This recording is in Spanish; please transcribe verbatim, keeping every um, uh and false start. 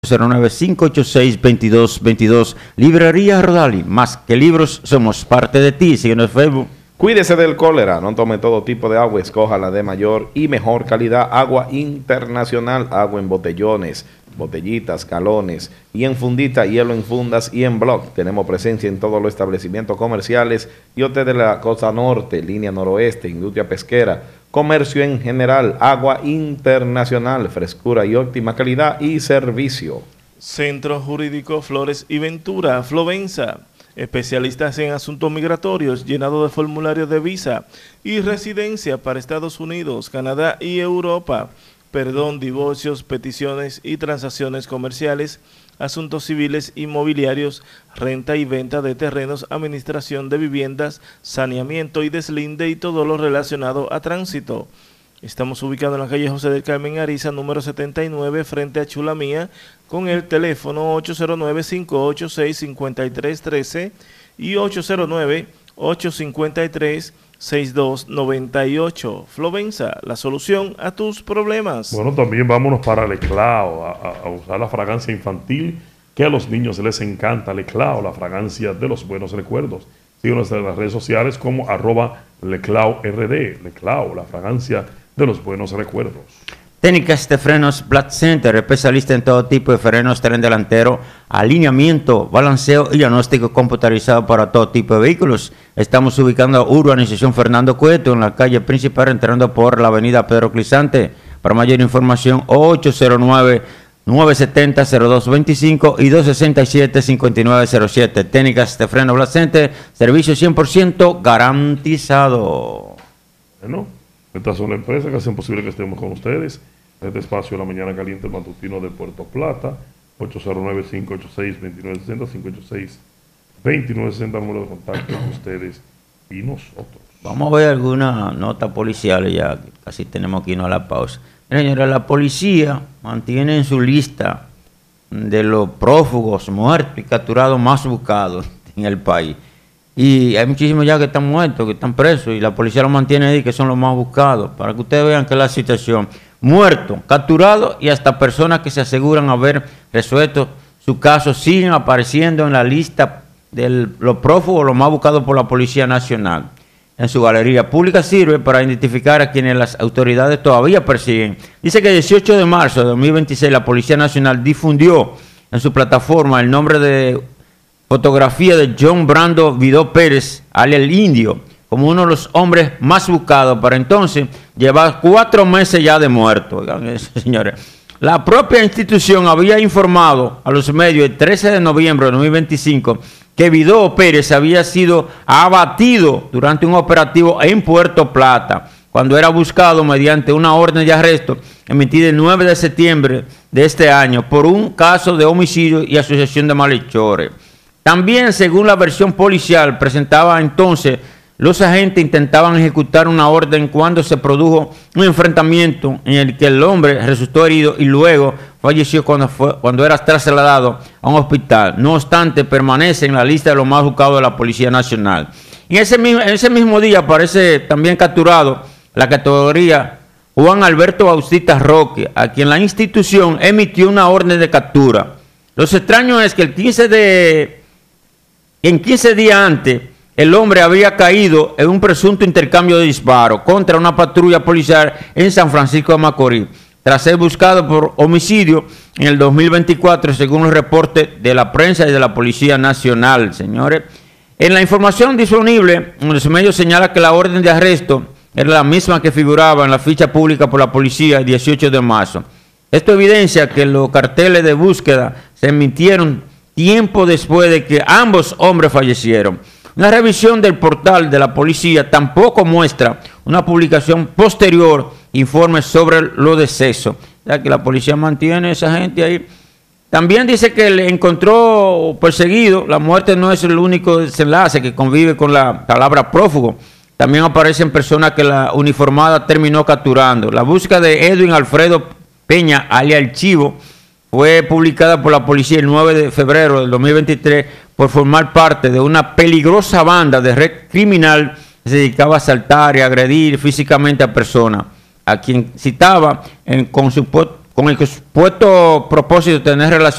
cero nueve, cinco ocho seis, veintidós veintidós. Librería Rodali, más que libros, somos parte de ti. Síguenos en Facebook. Cuídese del cólera, no tome todo tipo de agua, escoja la de mayor y mejor calidad, agua internacional, agua en botellones, botellitas, galones y en fundita, hielo en fundas y en block. Tenemos presencia en todos los establecimientos comerciales y hoteles de la costa norte, línea noroeste, industria pesquera, comercio en general, agua internacional, frescura y óptima calidad y servicio. Centro Jurídico Flores y Ventura, Flovensa, especialistas en asuntos migratorios, llenado de formularios de visa y residencia para Estados Unidos, Canadá y Europa, perdón, divorcios, peticiones y transacciones comerciales, asuntos civiles, inmobiliarios, renta y venta de terrenos, administración de viviendas, saneamiento y deslinde y todo lo relacionado a tránsito. Estamos ubicados en la calle José del Carmen Ariza, número setenta y nueve, frente a Chulamía, con el teléfono ocho cero nueve, cinco ocho seis, cinco tres uno tres y ocho cero nueve, ocho cinco tres, seis dos nueve ocho. Flovensa, la solución a tus problemas. Bueno, también vámonos para Leclao, a, a, a usar la fragancia infantil que a los niños les encanta. Leclao, la fragancia de los buenos recuerdos. Síguenos en las redes sociales como arroba Leclao R D. Leclao, la fragancia de los buenos recuerdos. Técnicas de frenos Black Center, especialista en todo tipo de frenos, tren delantero, alineamiento, balanceo y diagnóstico computarizado para todo tipo de vehículos. Estamos ubicando Urbanización Fernando Cueto, en la calle principal, entrando por la avenida Pedro Clisante. Para mayor información, ocho cero nueve, nueve siete cero, cero dos dos cinco y dos seis siete, cinco nueve cero siete. Técnicas de freno Black Center, servicio cien por ciento garantizado. Bueno, estas son las empresas que hacen posible que estemos con ustedes. Este espacio de la mañana caliente matutino de Puerto Plata, ocho cero nueve, cinco ocho seis, dos nueve seis cero, cinco ocho seis, dos nueve seis cero, número de contacto con ustedes y nosotros. Vamos a ver alguna nota policial, ya casi tenemos que irnos a la pausa. Señora, la policía mantiene en su lista de los prófugos muertos y capturados más buscados en el país. Y hay muchísimos ya que están muertos, que están presos, y la policía los mantiene ahí, que son los más buscados, para que ustedes vean que es la situación. Muertos, capturados y hasta personas que se aseguran haber resuelto su caso siguen apareciendo en la lista de los prófugos, los más buscados por la Policía Nacional. En su galería pública sirve para identificar a quienes las autoridades todavía persiguen. Dice que el dieciocho de marzo de dos mil veintiséis la Policía Nacional difundió en su plataforma el nombre de fotografía de John Brando Vidó Pérez, alias el Indio, como uno de los hombres más buscados. Para entonces llevar cuatro meses ya de muerto. Oigan eso, señores. La propia institución había informado a los medios el trece de noviembre de dos mil veinticinco que Vidó Pérez había sido abatido durante un operativo en Puerto Plata, cuando era buscado mediante una orden de arresto emitida el nueve de septiembre de este año por un caso de homicidio y asociación de malhechores. También, según la versión policial, presentaba entonces, los agentes intentaban ejecutar una orden cuando se produjo un enfrentamiento en el que el hombre resultó herido y luego falleció cuando, fue, cuando era trasladado a un hospital. No obstante, permanece en la lista de los más buscados de la Policía Nacional. En ese mismo, en ese mismo día aparece también capturado la categoría Juan Alberto Bautista Roque, a quien la institución emitió una orden de captura. Lo extraño es que el quince de, en quince días antes, el hombre había caído en un presunto intercambio de disparos contra una patrulla policial en San Francisco de Macorís, tras ser buscado por homicidio en el dos mil veinticuatro, según los reportes de la prensa y de la Policía Nacional. Señores, en la información disponible en los medios señala que la orden de arresto era la misma que figuraba en la ficha pública por la policía el dieciocho de marzo. Esto evidencia que los carteles de búsqueda se emitieron tiempo después de que ambos hombres fallecieron. Una revisión del portal de la policía tampoco muestra una publicación posterior, informe sobre los decesos, ya que la policía mantiene a esa gente ahí. También dice que le encontró perseguido. La muerte no es el único desenlace que convive con la palabra prófugo. También aparecen personas que la uniformada terminó capturando. La búsqueda de Edwin Alfredo Peña, alias El Chivo, fue publicada por la policía el nueve de febrero del dos mil veintitrés por formar parte de una peligrosa banda de red criminal que se dedicaba a asaltar y agredir físicamente a personas, a quien citaba en, con, su, con el supuesto propósito de tener relaciones